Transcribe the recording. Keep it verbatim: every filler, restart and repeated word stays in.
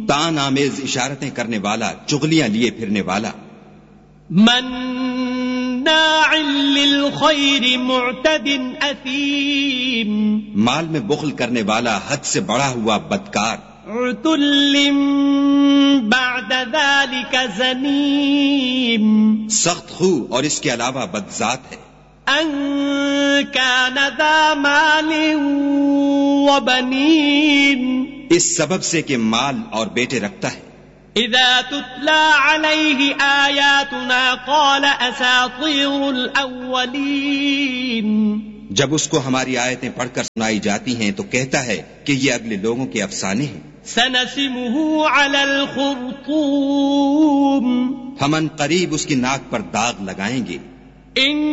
तान आमेज इशारतें करने वाला, चुगलियां लिए फिरने वाला। मन्नाइल लिल खैर मुअतदिन असीम, माल में बुख्ल करने वाला, हद से बढ़ा हुआ बदकार। उतुल्लिम बअद ज़ालिका ज़नीम, सख्त खू और इसके अलावा बदजात है। अन कान ज़ा मालिन व बनीन, इस सबब से कि माल और बेटे रखता है। इज़ा तुतला अलैहि आयातुना क़ाल असातीरुल अव्वलीन, जब उसको हमारी आयतें पढ़कर सुनाई जाती हैं तो कहता है कि ये अगले लोगों के अफसाने हैं। सनसिमुहु अलल खुर्तूम, हमन करीब उसकी नाक पर दाग लगाएंगे। इन